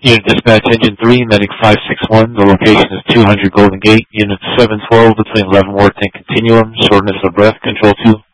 Unit Dispatch Engine 3, Medic 561. The location is 200 Golden Gate. Unit 712 between Leavenworth and Continuum. Shortness of breath, Control 2.